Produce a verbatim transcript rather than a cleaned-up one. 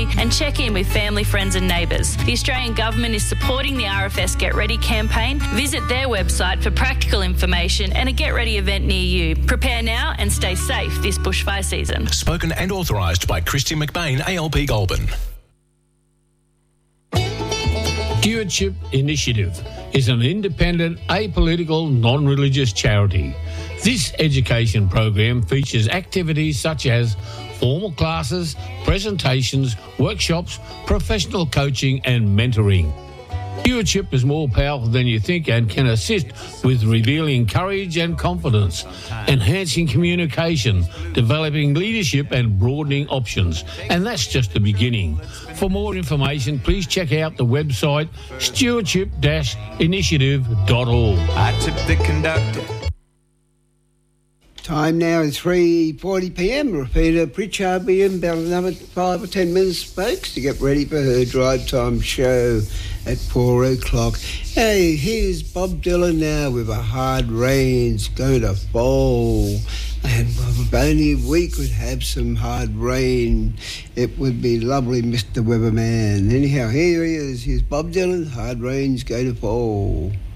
and check in with family, friends and neighbours. The Australian Government is supporting the R F S Get Ready campaign. Visit their website for practical information and a Get Ready event near you. Prepare now and stay safe this bushfire season. Spoken and authorised by Christian McBain, A L P Goulburn. Stewardship Initiative is an independent, apolitical, non-religious charity. This education program features activities such as formal classes, presentations, workshops, professional coaching and mentoring. Stewardship is more powerful than you think and can assist with revealing courage and confidence, enhancing communication, developing leadership and broadening options. And that's just the beginning. For more information, please check out the website stewardship dash initiative dot org. I tip the conductor. Time now is three forty p m. Rapina Pritchard be in about another five or ten minutes, folks, to get ready for her drive time show at four o'clock. Hey, here's Bob Dylan now with A Hard Rain's Going to Fall. And if only we could have some hard rain, it would be lovely, Mister Weatherman. Anyhow, here he is. Here's Bob Dylan, Hard Rain's Going to Fall.